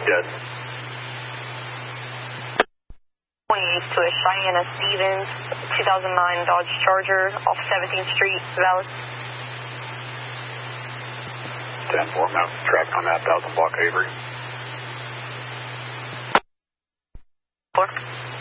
Dead. 28 to a Cheyenne Stevens, 2009 Dodge Charger off 17th Street, valid. 10-4, mount traffic on that 1000 block Avery. 4.